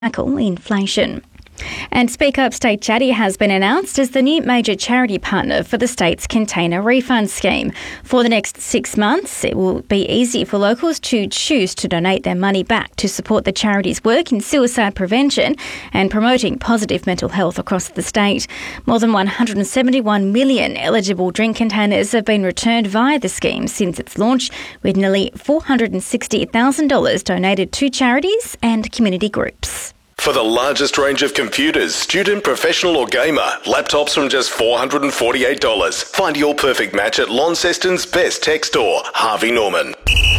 tackle inflation. And Speak Up State Chatty has been announced as the new major charity partner for the state's container refund scheme. For the next 6 months, it will be easy for locals to choose to donate their money back to support the charity's work in suicide prevention and promoting positive mental health across the state. More than 171 million eligible drink containers have been returned via the scheme since its launch, with nearly $460,000 donated to charities and community groups. For the largest range of computers, student, professional or gamer, laptops from just $448. Find your perfect match at Launceston's best tech store, Harvey Norman.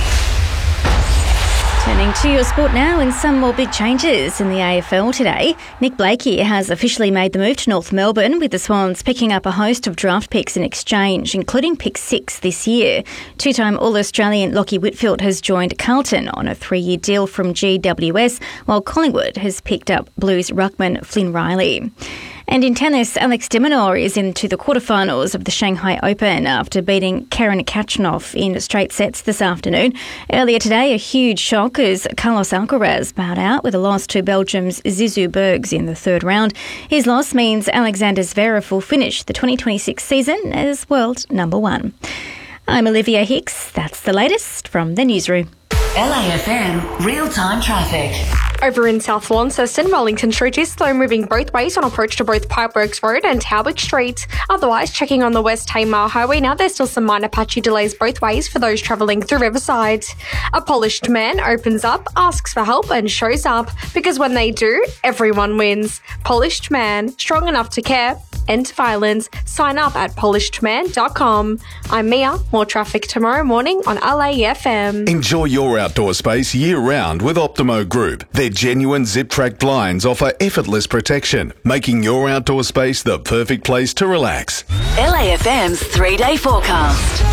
Turning to your sport now, and some more big changes in the AFL today. Nick Blakey has officially made the move to North Melbourne, with the Swans picking up a host of draft picks in exchange, including pick 6 this year. Two-time All-Australian Lachie Whitfield has joined Carlton on a 3-year deal from GWS, while Collingwood has picked up Blues ruckman Flynn Riley. And in tennis, Alex de Minaur is into the quarterfinals of the Shanghai Open after beating Karen Khachanov in straight sets this afternoon. Earlier today, a huge shock as Carlos Alcaraz bowed out with a loss to Belgium's Zizou Bergs in the third round. His loss means Alexander Zverev will finish the 2026 season as world number 1. I'm Olivia Hicks. That's the latest from the newsroom. LAFM real-time traffic. Over in South Launceston, Wellington Street is slow moving both ways on approach to both Pipeworks Road and Howick Street. Otherwise, checking on the West Tamar Highway now, there's still some minor patchy delays both ways for those travelling through Riverside. A polished man opens up, asks for help and shows up, because when they do, everyone wins. Polished Man, strong enough to care. End violence. Sign up at polishedman.com. I'm Mia. More traffic tomorrow morning on LAFM. Enjoy your outdoor space year-round with Optimo Group. Their genuine zip-track blinds offer effortless protection, making your outdoor space the perfect place to relax. LAFM's 3-day forecast.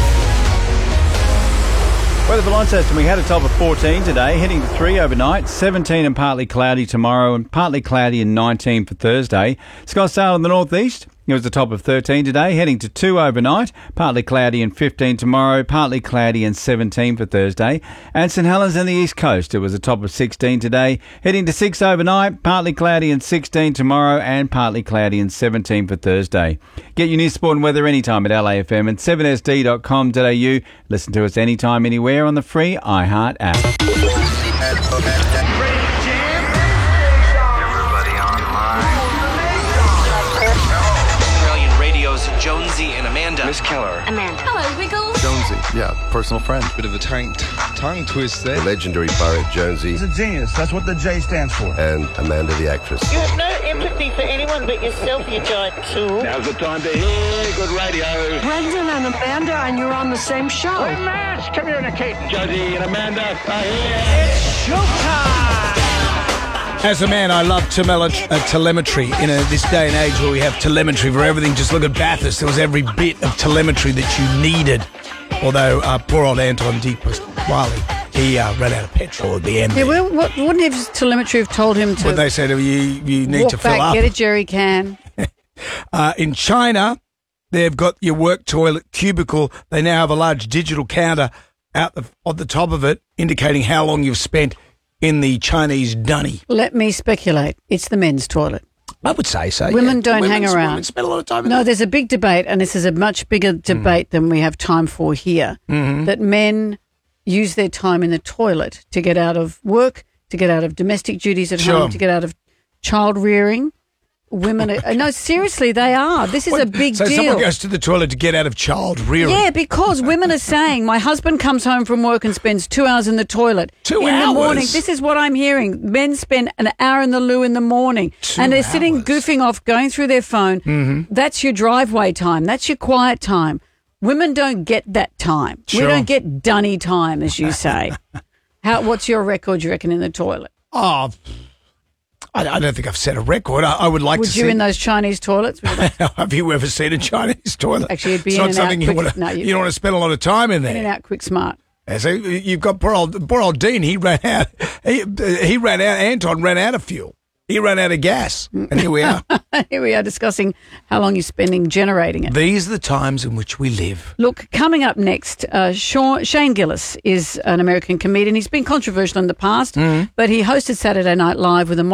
Weather for Launceston, we had a top of 14 today, heading to 3 overnight, 17 and partly cloudy tomorrow, and partly cloudy and 19 for Thursday. Scottsdale in the northeast, it was the top of 13 today, heading to 2 overnight, partly cloudy and 15 tomorrow, partly cloudy and 17 for Thursday. And St Helens in the east coast, it was a top of 16 today, heading to 6 overnight, partly cloudy and 16 tomorrow, and partly cloudy and 17 for Thursday. Get your news, sport and weather anytime at LAFM and 7sd.com.au. Listen to us anytime, anywhere on the free iHeart app. Jonesy and Amanda. Miss Keller. Amanda. Hello, Wiggles. Jonesy. Yeah, personal friend. Bit of a tongue twist there. The legendary Barrett Jonesy. He's a genius. That's what the J stands for. And Amanda the actress. You have no empathy for anyone but yourself, you giant tool. Now's the time to hear good radio. Brendan and Amanda, and you're on the same show. We're matched. Communicate. Jonesy and Amanda are here. It's showtime. As a man, I love telemetry. In this day and age where we have telemetry for everything, just look at Bathurst. There was every bit of telemetry that you needed. Although poor old Anton Deepest Wiley, he ran out of petrol at the end. Yeah, well, wouldn't his telemetry have told him to? What they said, you need to fill back, up. Get a jerry can. In China, they've got your work toilet cubicle. They now have a large digital counter out of the top of it, indicating how long you've spent in the Chinese dunny. Let me speculate. It's the men's toilet. I would say so. Women don't hang around. Women spend a lot of time in No, there's a big debate, and this is a much bigger debate than we have time for here, that men use their time in the toilet to get out of work, to get out of domestic duties at home, to get out of child rearing. Women are, no, seriously, they are. This is a big deal. So someone goes to the toilet to get out of child rearing? Yeah, because women are saying, my husband comes home from work and spends 2 hours in the toilet. 2 hours? In the morning. This is what I'm hearing. Men spend an hour in the loo in the morning. And they're sitting goofing off, going through their phone. That's your driveway time. That's your quiet time. Women don't get that time. Sure. We don't get dunny time, as you say. What's your record, you reckon, in the toilet? Oh, I don't think I've set a record. I would like to see. Would you in those Chinese toilets? Have you ever seen a Chinese toilet? Actually, it'd be it's in not and something out you quick. want to. You don't want to spend a lot of time in there. In and out, quick, smart. Yeah, so you've got poor old Dean. He ran out. Anton ran out of fuel. He ran out of gas, and here we are. Here we are discussing how long you're spending generating it. These are the times in which we live. Look, coming up next, Shane Gillis is an American comedian. He's been controversial in the past, but he hosted Saturday Night Live with a